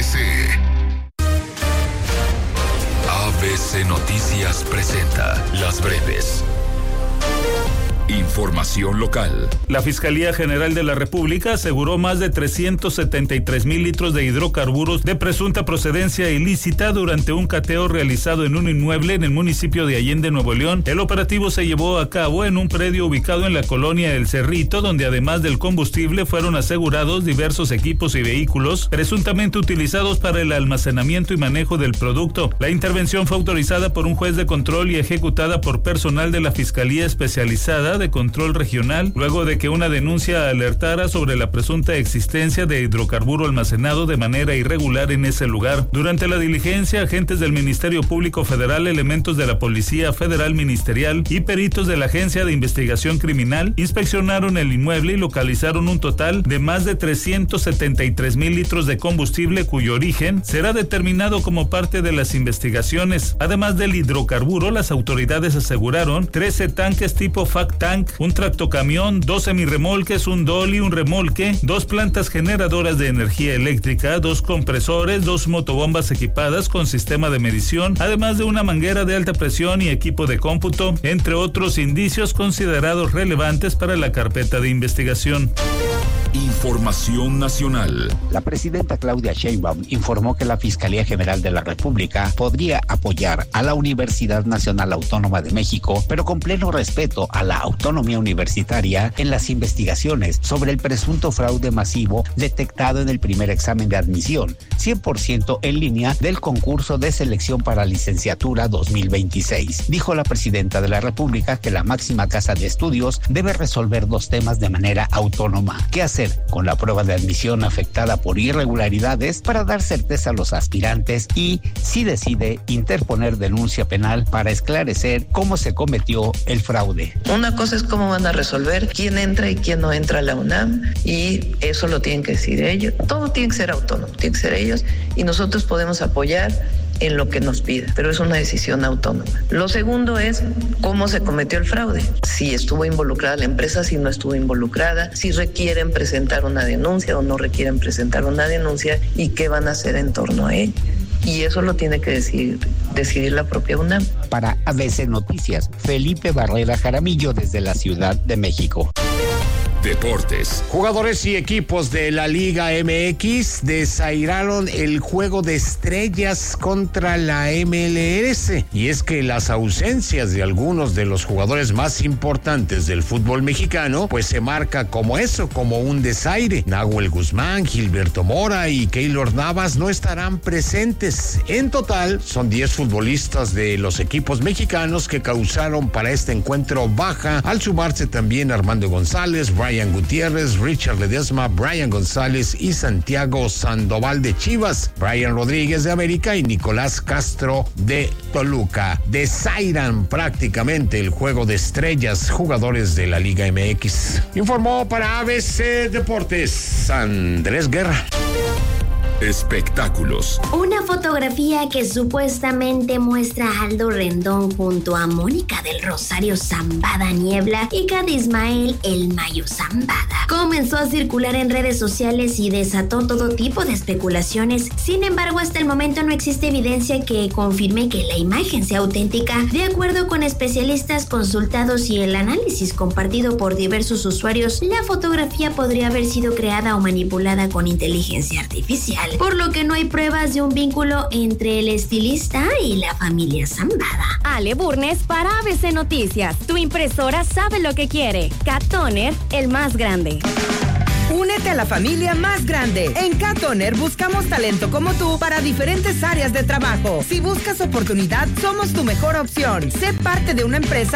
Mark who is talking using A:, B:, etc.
A: ABC. ABC Noticias presenta Las Breves. Información local.
B: La Fiscalía General de la República aseguró más de 373,000 litros de hidrocarburos de presunta procedencia ilícita durante un cateo realizado en un inmueble en el municipio de Allende, Nuevo León. El operativo se llevó a cabo en un predio ubicado en la colonia El Cerrito, donde además del combustible fueron asegurados diversos equipos y vehículos presuntamente utilizados para el almacenamiento y manejo del producto. La intervención fue autorizada por un juez de control y ejecutada por personal de la Fiscalía Especializada de Control Regional, luego de que una denuncia alertara sobre la presunta existencia de hidrocarburo almacenado de manera irregular en ese lugar. Durante la diligencia, agentes del Ministerio Público Federal, elementos de la Policía Federal Ministerial y peritos de la Agencia de Investigación Criminal inspeccionaron el inmueble y localizaron un total de más de 373,000 litros de combustible cuyo origen será determinado como parte de las investigaciones. Además del hidrocarburo, las autoridades aseguraron 13 tanques tipo FACT Tank, un tractocamión, 2 semirremolques, un dolly, un remolque, 2 plantas generadoras de energía eléctrica, 2 compresores, 2 motobombas equipadas con sistema de medición, además de una manguera de alta presión y equipo de cómputo, entre otros indicios considerados relevantes para la carpeta de investigación.
A: Información nacional.
C: La presidenta Claudia Sheinbaum informó que la Fiscalía General de la República podría apoyar a la Universidad Nacional Autónoma de México, pero con pleno respeto a la autonomía universitaria en las investigaciones sobre el presunto fraude masivo detectado en el primer examen de admisión, 100% en línea del concurso de selección para licenciatura 2026. Dijo la presidenta de la República que la máxima casa de estudios debe resolver 2 temas de manera autónoma. ¿Qué hacer con la prueba de admisión afectada por irregularidades para dar certeza a los aspirantes y, si decide, interponer denuncia penal para esclarecer cómo se cometió el fraude?
D: Una cosa es cómo van a resolver quién entra y quién no entra a la UNAM, y eso lo tienen que decir ellos. Todo tiene que ser autónomo, tiene que ser ellos, y nosotros podemos apoyar en lo que nos pida, pero es una decisión autónoma. Lo segundo es cómo se cometió el fraude, si estuvo involucrada la empresa, si no estuvo involucrada, si requieren presentar una denuncia o no requieren presentar una denuncia y qué van a hacer en torno a ello. Y eso lo tiene que decidir la propia UNAM.
C: Para ABC Noticias, Felipe Barrera Jaramillo desde la Ciudad de México.
A: Deportes.
E: Jugadores y equipos de la Liga MX desairaron el juego de estrellas contra la MLS. Y es que las ausencias de algunos de los jugadores más importantes del fútbol mexicano, pues se marca como eso, como un desaire. Nahuel Guzmán, Gilberto Mora y Keylor Navas no estarán presentes. En total, son 10 futbolistas de los equipos mexicanos que causaron para este encuentro baja, al sumarse también Armando González, Brian Gutiérrez, Richard Ledesma, Brian González y Santiago Sandoval de Chivas, Brian Rodríguez de América y Nicolás Castro de Toluca. Desairan prácticamente el juego de estrellas jugadores de la Liga MX. Informó para ABC Deportes Andrés Guerra.
A: Espectáculos.
F: Una fotografía que supuestamente muestra a Aldo Rendón junto a Mónica del Rosario Zambada Niebla y Gad Ismael el Mayo Zambada comenzó a circular en redes sociales y desató todo tipo de especulaciones. Sin embargo, hasta el momento no existe evidencia que confirme que la imagen sea auténtica. De acuerdo con especialistas consultados y el análisis compartido por diversos usuarios, la fotografía podría haber sido creada o manipulada con inteligencia artificial, por lo que no hay pruebas de un vínculo entre el estilista y la familia Zambada.
G: Ale Burnes para ABC Noticias. Tu impresora sabe lo que quiere. Cat Toner, el más grande.
H: Únete a la familia más grande. En Cat Toner buscamos talento como tú para diferentes áreas de trabajo. Si buscas oportunidad, somos tu mejor opción. Sé parte de una empresa